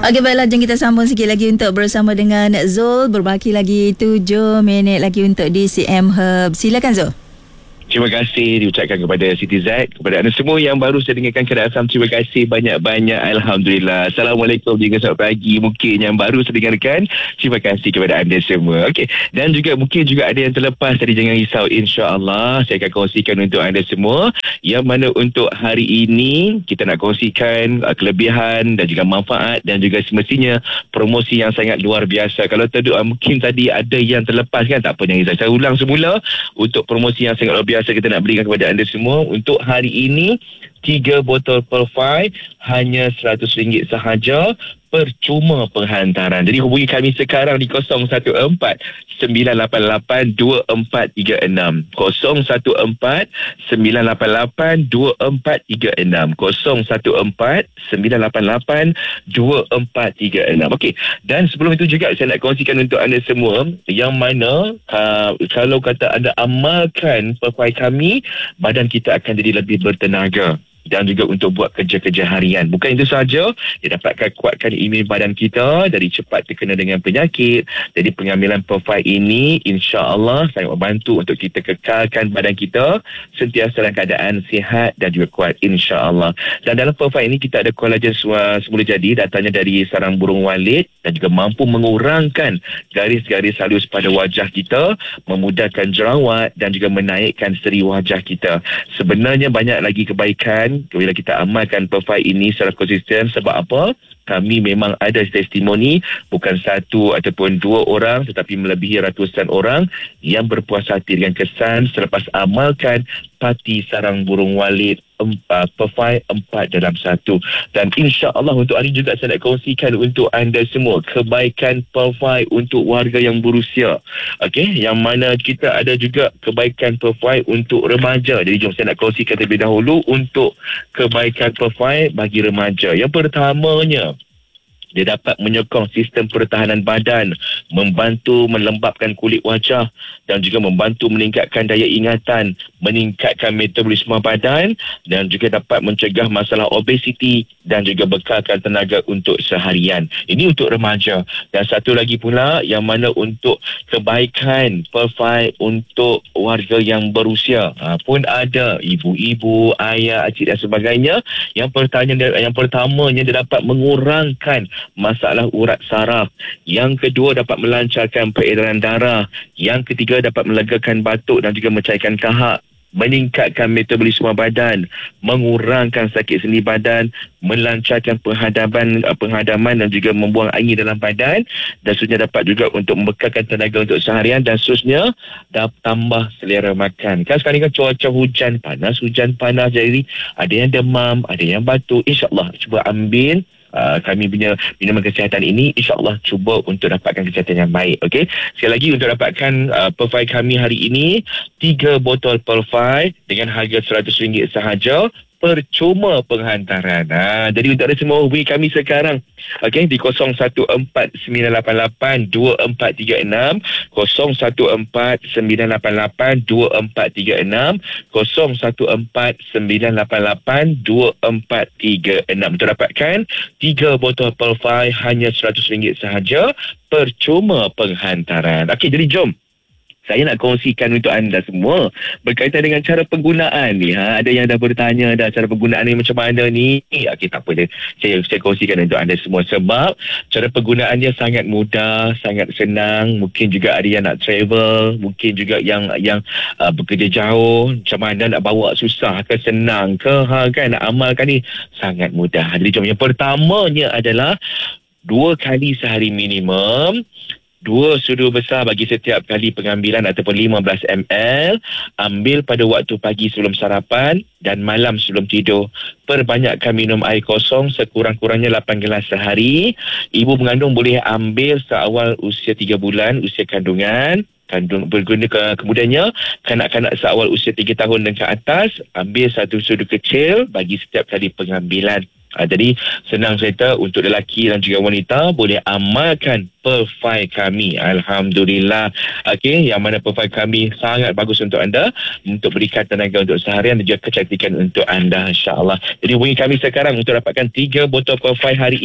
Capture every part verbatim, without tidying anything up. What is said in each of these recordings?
Okey, baiklah, jom kita sambung sikit lagi untuk bersama dengan Zul. Berbaki lagi tujuh minit lagi untuk D C M Hub. Silakan Zul. Terima kasih diucapkan kepada Siti Z, kepada anda semua yang baru saya dengarkan Kedah Asam. Terima kasih banyak-banyak. Alhamdulillah. Assalamualaikum juga selamat pagi. Mungkin yang baru saya dengarkan, terima kasih kepada anda semua. Okey, dan juga mungkin juga ada yang terlepas tadi, jangan risau. InsyaAllah saya akan kongsikan untuk anda semua, yang mana untuk hari ini kita nak kongsikan uh, kelebihan dan juga manfaat dan juga semestinya promosi yang sangat luar biasa. Kalau tadi uh, mungkin tadi ada yang terlepas kan, tak apa, jangan risau. Saya ulang semula untuk promosi yang sangat luar biasa biasa kita nak berikan kepada anda semua. Untuk hari ini, tiga botol Perfai hanya seratus ringgit sahaja, percuma penghantaran. Jadi hubungi kami sekarang di kosong satu empat sembilan lapan lapan dua empat tiga enam, kosong satu empat sembilan lapan lapan dua empat tiga enam, kosong satu empat sembilan lapan lapan dua empat tiga enam. Okey, dan sebelum itu juga saya nak kongsikan untuk anda semua, yang mana uh, kalau kata anda amalkan Perfai kami, badan kita akan jadi lebih bertenaga dan juga untuk buat kerja-kerja harian. Bukan itu sahaja, dia dapatkan kuatkan imun badan kita dari cepat terkena dengan penyakit. Jadi pengambilan Perfai ini insya-Allah sangat membantu untuk kita kekalkan badan kita sentiasa dalam keadaan sihat dan juga kuat, insya-Allah. Dan dalam Perfai ini kita ada kolagen semula jadi, datangnya dari sarang burung walet dan juga mampu mengurangkan garis-garis halus pada wajah kita, memudahkan jerawat dan juga menaikkan seri wajah kita. Sebenarnya banyak lagi kebaikan bila kita amalkan Perfai ini secara konsisten. Sebab apa? Kami memang ada testimoni, bukan satu ataupun dua orang, tetapi melebihi ratusan orang yang berpuas hati dengan kesan selepas amalkan pati sarang burung walet empat, Perfai empat dalam satu. Dan insya-Allah untuk hari juga saya nak kongsikan untuk anda semua kebaikan Perfai untuk warga yang berusia. Okey, yang mana kita ada juga kebaikan Perfai untuk remaja. Jadi jom saya nak kongsikan terlebih dahulu untuk kebaikan Perfai bagi remaja. Yang pertamanya, dia dapat menyokong sistem pertahanan badan, membantu melembapkan kulit wajah dan juga membantu meningkatkan daya ingatan, meningkatkan metabolisme badan dan juga dapat mencegah masalah obesiti dan juga bekalkan tenaga untuk seharian. Ini untuk remaja. Dan satu lagi pula yang mana untuk kebaikan Perfai untuk warga yang berusia. Ha, pun ada ibu-ibu, ayah, acik dan sebagainya. Yang pertanyaan yang pertamanya, dia dapat mengurangkan masalah urat saraf. Yang kedua, dapat melancarkan peredaran darah. Yang ketiga, dapat melegakan batuk dan juga mencairkan kahak, meningkatkan metabolisme badan, mengurangkan sakit sendi badan, melancarkan penghadapan penghadaman dan juga membuang angin dalam badan, dan seterusnya dapat juga untuk membekalkan tenaga untuk seharian, dan seterusnya dapat tambah selera makan. Kan sekarang ni kan cuaca hujan panas, hujan panas, jadi ada yang demam, ada yang batuk. InsyaAllah cuba ambil Uh, kami punya minuman kesihatan ini, insyaAllah cuba untuk dapatkan kesihatan yang baik. Okey, sekali lagi untuk dapatkan uh, Perfai kami hari ini, tiga botol Perfai dengan harga seratus ringgit sahaja, percuma penghantaran. Ha, jadi untuk anda semua, hubungi kami sekarang, okey, di kosong satu empat sembilan lapan lapan dua empat tiga enam, kosong satu empat sembilan lapan lapan dua empat tiga enam, kosong satu empat sembilan lapan lapan dua empat tiga enam. Untuk dapatkan tiga botol Perfai hanya seratus ringgit sahaja, percuma penghantaran. Okey, jadi jom saya nak kongsikan untuk anda semua berkaitan dengan cara penggunaan ni. Ha, ada yang dah bertanya dah cara penggunaan ni macam mana ni. Okey, tak apa dia. Saya, saya kongsikan untuk anda semua sebab cara penggunaannya sangat mudah, sangat senang. Mungkin juga ada yang nak travel, mungkin juga yang yang uh, bekerja jauh, macam mana nak bawa, susah ke senang ke, ha, kan nak amalkan ni sangat mudah. Jadi jom, yang pertamanya adalah dua kali sehari minimum, dua sudu besar bagi setiap kali pengambilan ataupun lima belas mililiter. Ambil pada waktu pagi sebelum sarapan dan malam sebelum tidur. Perbanyakkan minum air kosong sekurang-kurangnya lapan gelas sehari. Ibu mengandung boleh ambil seawal usia tiga bulan, usia kandungan. Kandung berguna ke, kemudiannya kanak-kanak seawal usia tiga tahun dan ke atas, ambil satu sudu kecil bagi setiap kali pengambilan. Ha, jadi senang cerita untuk lelaki dan juga wanita boleh amalkan Perfai kami. Alhamdulillah. Okey, yang mana Perfai kami sangat bagus untuk anda, untuk berikan tenaga untuk seharian dan juga kecantikan untuk anda, insya-Allah. Jadi hubungi kami sekarang untuk dapatkan tiga botol Perfai hari ini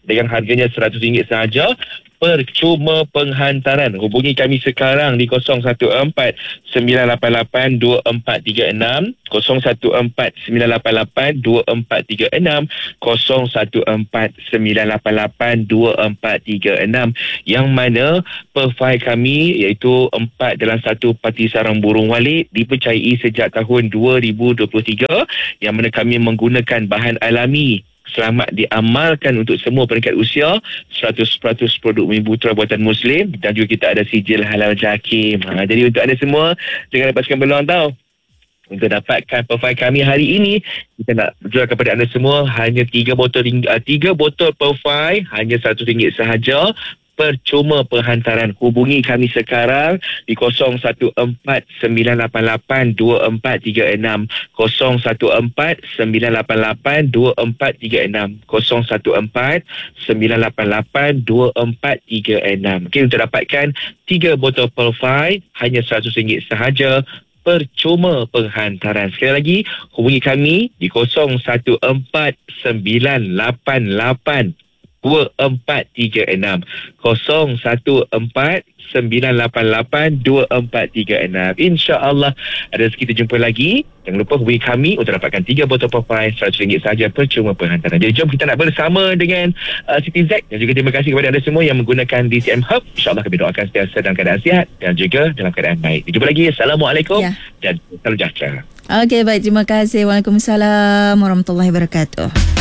dengan harganya seratus ringgit sahaja. Percuma penghantaran. Hubungi kami sekarang di kosong satu empat sembilan lapan lapan dua empat tiga enam, kosong satu empat sembilan lapan lapan dua empat tiga enam, kosong satu empat sembilan lapan lapan dua empat tiga enam, yang mana profil kami iaitu empat dalam satu parti sarang burung walit dipercayai sejak tahun dua ribu dua puluh tiga, yang mana kami menggunakan bahan alami, selamat diamalkan untuk semua peringkat usia, seratus peratus produk Bumi Putra buatan Muslim, dan juga kita ada sijil halal JAKIM. Ha, jadi untuk anda semua, jangan lepaskan peluang tau. Untuk dapatkan profil kami hari ini, kita nak jual kepada anda semua hanya tiga botol tiga botol profil, hanya seratus ringgit sahaja. Percuma penghantaran. Hubungi kami sekarang di kosong satu empat sembilan lapan lapan dua empat tiga enam, kosong satu empat sembilan lapan lapan dua empat tiga enam, kosong satu empat sembilan lapan lapan dua empat tiga enam. Okay, untuk dapatkan tiga botol profil hanya seratus ringgit sahaja. Percuma penghantaran. Sekali lagi, hubungi kami di kosong satu empat sembilan lapan lapan dua empat tiga enam, kosong satu empat sembilan lapan lapan dua empat tiga enam. InsyaAllah ada rezeki kita jumpa lagi. Jangan lupa hubungi kami untuk dapatkan tiga botol profil seratus ringgit sahaja percuma penghantaran. Jadi jom kita nak bersama dengan uh, Siti Z, dan juga terima kasih kepada anda semua yang menggunakan D C M Hub. InsyaAllah kami doakan sentiasa dalam keadaan sihat dan juga dalam keadaan baik. Jumpa lagi. Assalamualaikum ya. Dan salam sejahtera. Okey, baik, terima kasih. Waalaikumsalam warahmatullahi wabarakatuh.